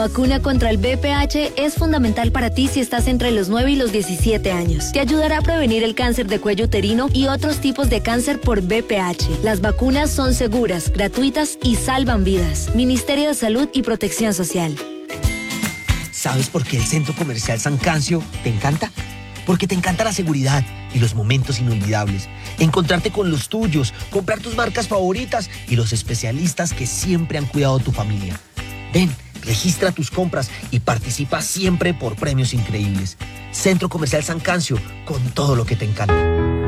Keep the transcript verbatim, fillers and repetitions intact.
vacuna contra el V P H es fundamental para ti si estás entre los nueve y los diecisiete años. Te ayudará a prevenir el cáncer de cuello uterino y otros tipos de cáncer por V P H. Las vacunas son seguras, gratuitas y salvan vidas. Ministerio de Salud y Protección Social. ¿Sabes por qué el Centro Comercial San Cancio te encanta? Porque te encanta la seguridad y los momentos inolvidables. Encontrarte con los tuyos, comprar tus marcas favoritas y los especialistas que siempre han cuidado tu familia. Ven, registra tus compras y participa siempre por premios increíbles. Centro Comercial San Cancio, con todo lo que te encanta.